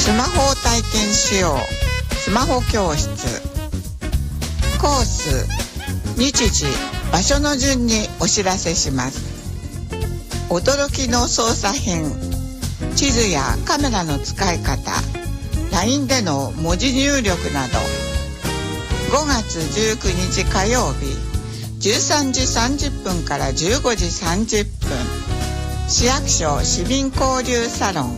スマホを体験しようスマホ教室。コース、日時、場所の順にお知らせします。驚きの操作編、地図やカメラの使い方、 LINE での文字入力など。5月19日火曜日、13時30分から15時30分、市役所市民交流サロン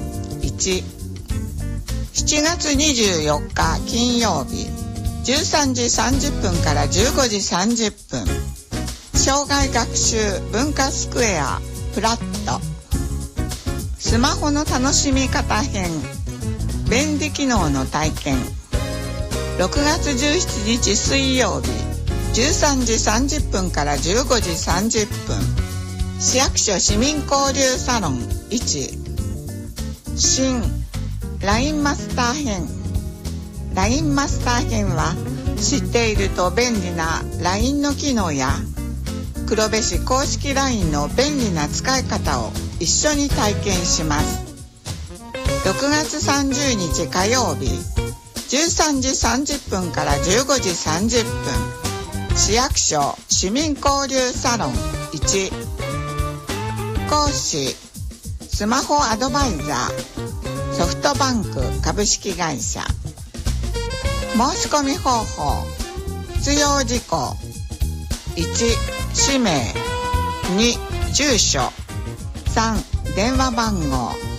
1。7月24日金曜日、13時30分から15時30分、障害学習文化スクエアフラット。スマホの楽しみ方編、便利機能の体験。6月17日水曜日、13時30分から15時30分、市役所市民交流サロン1。新 LINE マスター編。 LINE マスター編は知っていると便利な LINE の機能や黒部市公式 LINE の便利な使い方を一緒に体験します。6月30日火曜日、13時30分から15時30分、市役所市民交流サロン1。講師、スマホアドバイザー、ソフトバンク株式会社。申し込み方法、必要事項、1、氏名、2、住所、3、電話番号。